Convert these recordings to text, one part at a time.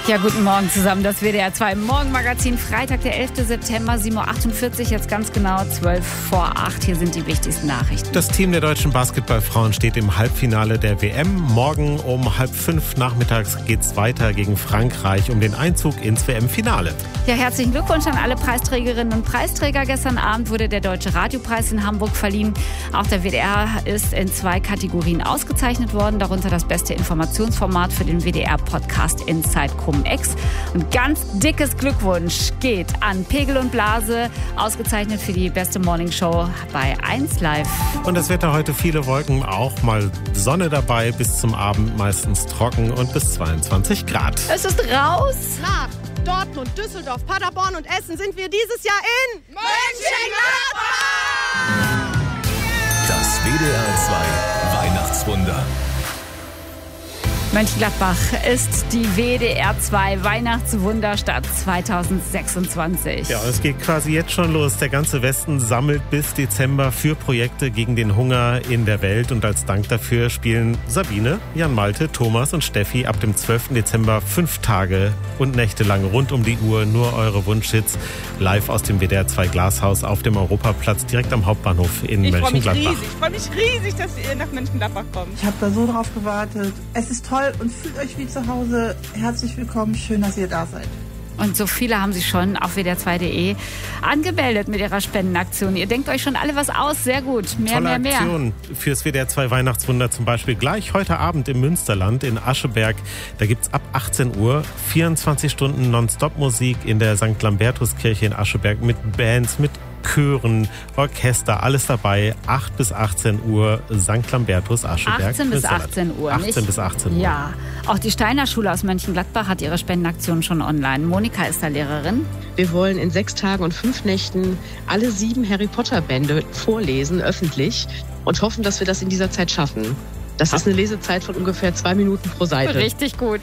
Ja, guten Morgen zusammen. Das WDR 2 Morgenmagazin, Freitag, der 11. September, 7.48 Uhr, jetzt ganz genau 12 vor 8. Hier sind die wichtigsten Nachrichten. Das Team der deutschen Basketballfrauen steht im Halbfinale der WM. Morgen um 4:30 nachmittags geht's weiter gegen Frankreich um den Einzug ins WM-Finale. Ja, herzlichen Glückwunsch an alle Preisträgerinnen und Preisträger. Gestern Abend wurde der Deutsche Radiopreis in Hamburg verliehen. Auch der WDR ist in 2 Kategorien ausgezeichnet worden, darunter das beste Informationsformat für den WDR-Podcast Inside Cum-Ex. Und ganz dickes Glückwunsch geht an Pegel und Blase, ausgezeichnet für die beste Morningshow bei 1 Live. Und das Wetter heute viele Wolken, auch mal Sonne dabei, bis zum Abend meistens trocken und bis 22 Grad. Es ist raus! Nach Dortmund, Düsseldorf, Paderborn und Essen sind wir dieses Jahr in Mönchengladbach! Das WDR 2 Weihnachtswunder. Mönchengladbach ist die WDR 2 Weihnachtswunderstadt 2026. Ja, es geht quasi jetzt schon los. Der ganze Westen sammelt bis Dezember für Projekte gegen den Hunger in der Welt. Und als Dank dafür spielen Sabine, Jan Malte, Thomas und Steffi ab dem 12. Dezember 5 Tage und Nächte lang rund um die Uhr nur eure Wunschhits live aus dem WDR 2 Glashaus auf dem Europaplatz direkt am Hauptbahnhof in Mönchengladbach. Ich freue mich riesig, dass ihr nach Mönchengladbach kommt. Ich habe da so drauf gewartet. Es ist toll und fühlt euch wie zu Hause. Herzlich willkommen, schön, dass ihr da seid. Und so viele haben sich schon auf WDR2.de angemeldet mit ihrer Spendenaktion. Ihr denkt euch schon alle was aus, sehr gut. Mehr. Aktion fürs WDR 2 Weihnachtswunder zum Beispiel gleich heute Abend im Münsterland in Ascheberg. Da gibt's ab 18 Uhr 24 Stunden Nonstop-Musik in der St. Lambertuskirche in Ascheberg mit Bands, mit Chören, Orchester, alles dabei. 8 bis 18 Uhr St. Lambertus, Ascheberg. 18 bis 18 Uhr, 18 nicht? bis 18 Uhr. Ja, auch die Steiner Schule aus Mönchengladbach hat ihre Spendenaktion schon online. Monika ist da Lehrerin. Wir wollen in 6 Tagen und 5 Nächten alle 7 Harry Potter Bände vorlesen, öffentlich, und hoffen, dass wir das in dieser Zeit schaffen. Das ist eine Lesezeit von ungefähr 2 Minuten pro Seite. Richtig gut.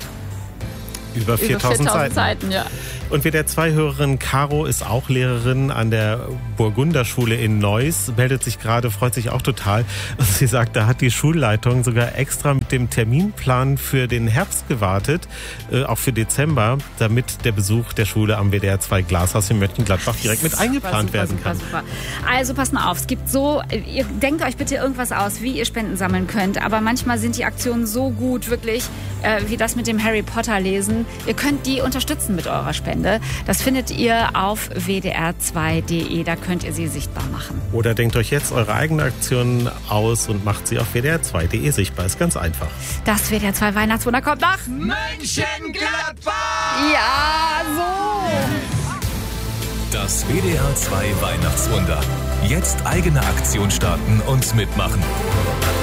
Über 4000 Seiten, ja. Und WDR 2-Hörerin Caro ist auch Lehrerin an der Burgunderschule in Neuss, meldet sich gerade, freut sich auch total. Und sie sagt, da hat die Schulleitung sogar extra mit dem Terminplan für den Herbst gewartet, auch für Dezember, damit der Besuch der Schule am WDR 2 Glashaus in Mönchengladbach direkt mit eingeplant werden kann. Super. Also passt mal auf, es gibt so, ihr denkt euch bitte irgendwas aus, wie ihr Spenden sammeln könnt, aber manchmal sind die Aktionen so gut, wirklich, wie das mit dem Harry Potter lesen. Ihr könnt die unterstützen mit eurer Spende. Das findet ihr auf wdr2.de, da könnt ihr sie sichtbar machen. Oder denkt euch jetzt eure eigene Aktion aus und macht sie auf wdr2.de sichtbar. Ist ganz einfach. Das WDR 2 Weihnachtswunder kommt nach Mönchengladbach! Ja, so! Das WDR 2 Weihnachtswunder. Jetzt eigene Aktion starten und mitmachen.